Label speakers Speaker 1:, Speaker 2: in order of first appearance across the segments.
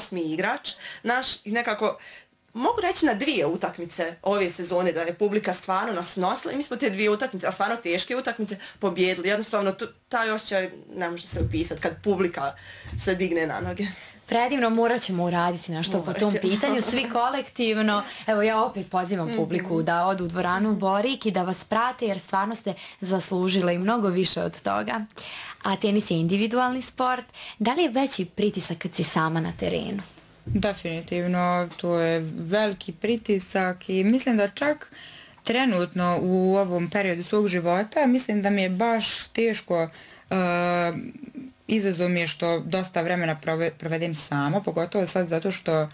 Speaker 1: 8. igrač, naš, i nekako, mogu reći na 2 utakmice ove sezone da je publika stvarno nas nosila i mi smo te 2 utakmice, a stvarno teške utakmice, pobjedili. Jednostavno, taj osjećaj ne može se opisati kad publika se digne na noge.
Speaker 2: Predivno, morat ćemo uraditi nešto po tom pitanju, svi kolektivno. Evo ja opet pozivam publiku da odu u dvoranu Borik i da vas prate jer stvarno ste zaslužili i mnogo više od toga. A tenis je individualni sport. Da li je veći pritisak kad si sama na terenu?
Speaker 3: Definitivno, to je veliki pritisak i mislim da čak trenutno u ovom periodu svog života mislim da mi je baš teško, izazov mi je što dosta vremena provedem sama, pogotovo sad zato što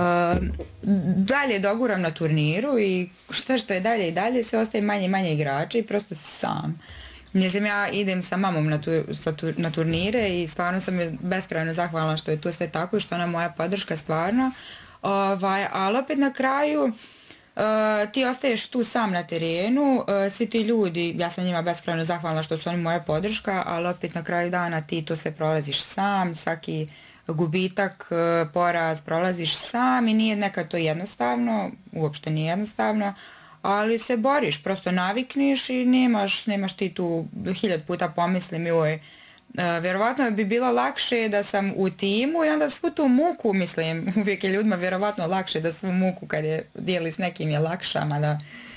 Speaker 3: dalje doguram na turniru i što je dalje i dalje sve ostaje manje i manje igrača i prosto sam. Mislim, ja idem sa mamom na turnire i stvarno sam je beskrajno zahvalna što je to sve tako i što ona moja podrška stvarno. Ali opet na kraju ti ostaješ tu sam na terenu, svi ti ljudi, ja sam njima beskrajno zahvalna što su oni moja podrška, ali opet na kraju dana ti to sve prolaziš sam, svaki gubitak, poraz prolaziš sam i nije nekad to jednostavno, uopšte nije jednostavno. Ali se boriš, prosto navikniš i nemaš ti tu 1000 puta pomislim joj, vjerovatno bi bilo lakše da sam u timu i onda svu tu muku, mislim, uvijek je ljudima vjerovatno lakše da svu muku kad je dijeli s nekim je lakša, mada,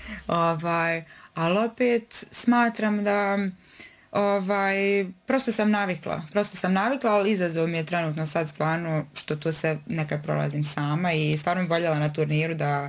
Speaker 3: ali opet smatram da prosto sam navikla, ali izazov mi je trenutno sad stvarno što to se nekad prolazim sama i stvarno bi voljela na turniru da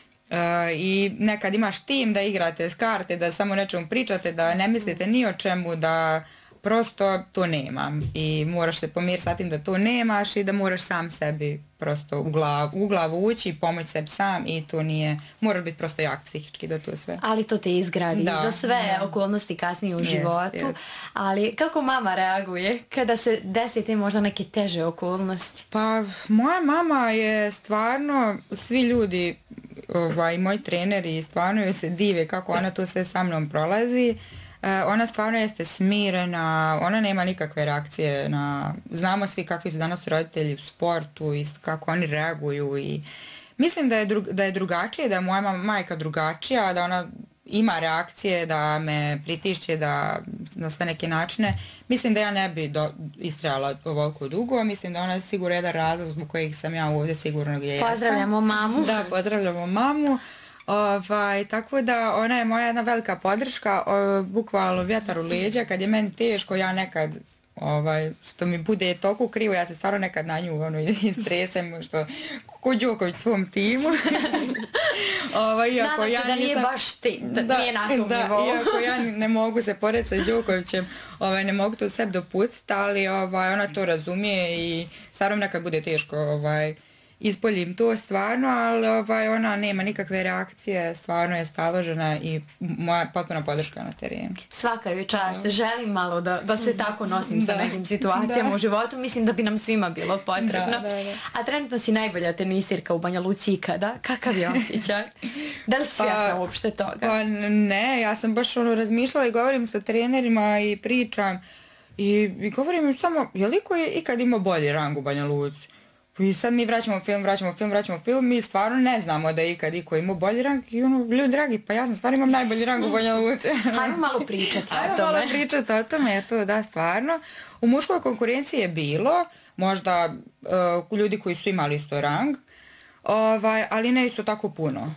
Speaker 3: i nekad imaš tim da igrate s karte, da samo nečemu pričate, da ne mislite ni o čemu, da prosto to nemam i moraš se pomiriti sa tim da to nemaš i da moraš sam sebi prosto u glavu ući i pomoći sebi sam i to nije, moraš biti prosto jak psihički da to sve.
Speaker 2: Ali to te izgradi za sve okolnosti kasnije u životu. Ali kako mama reaguje kada se desite možda neke teže okolnosti?
Speaker 3: Pa moja mama je stvarno, svi ljudi i moji treneri stvarno joj se dive kako ona to sve sa mnom prolazi. Ona stvarno jeste smirena, ona nema nikakve reakcije na, znamo svi kakvi su danas roditelji u sportu i kako oni reaguju i mislim da je drugačije, da je moja majka drugačija, da ona ima reakcije, da me pritišće da na sve neke načine. Mislim da ja ne bi istrajala ovoliko dugo, mislim da ona je sigurno jedan razlog zbog kojeg sam ja ovdje sigurno gdje jesam.
Speaker 2: Pozdravljamo mamu.
Speaker 3: Da, pozdravljamo mamu. Tako da ona je moja jedna velika podrška, bukvalno vjetar u leđa, kad je meni teško ja nekad što mi bude toliko krivo, ja se stvarno nekad na nju istresem što ko Đoković svom timu.
Speaker 2: Nadam se da nije baš ti, da nije na tom nivou.
Speaker 3: Iako ja ne mogu se porediti sa Đokovićem, ne mogu to sebi dopustiti, ali ona to razumije i stvarno nekad bude teško ispoljim to stvarno, ali ona nema nikakve reakcije, stvarno je staložena i moja potpuna podrška na terenu.
Speaker 2: Svaka joj čast, želim malo da se tako nosim sa nekim situacijama u životu, mislim da bi nam svima bilo potrebno. A trenutno si najbolja tenisirka u Banja Luci ikada, kakav je osjećaj? Da li si svjesna uopšte toga?
Speaker 3: Pa ne, ja sam baš razmišljala i govorim sa trenerima i pričam i govorim im samo, je li ko je ikad imao bolji rang u Banja Luci? I sad mi vraćamo film, mi stvarno ne znamo da je ikad iko imao bolji rang i ljudi dragi, pa ja sam stvarno imam najbolji rang u Banja Luci.
Speaker 2: Hajmo malo pričati
Speaker 3: o tome, to da stvarno. U muškoj konkurenciji je bilo, možda ljudi koji su imali isto rang, ali ne isto tako puno.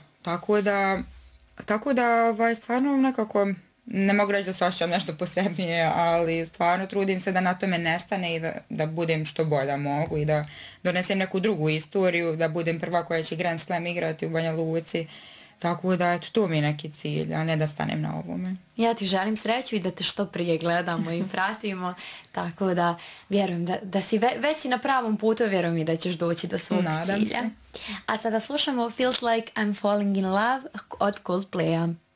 Speaker 3: Tako da stvarno nekako, ne mogu reći da se osjećam nešto posebnije, ali stvarno trudim se da na tome nestane i da budem što bolja mogu i da donesem neku drugu istoriju, da budem prva koja će Grand Slam igrati u Banja Luci. Tako da to mi je neki cilj, a ne da stanem na ovome.
Speaker 2: Ja ti želim sreću i da te što prije gledamo i pratimo, tako da vjerujem da si već si na pravom putu, vjerujem i da ćeš doći do svog cilja. A sada slušamo Feels Like I'm Falling in Love od Coldplaya.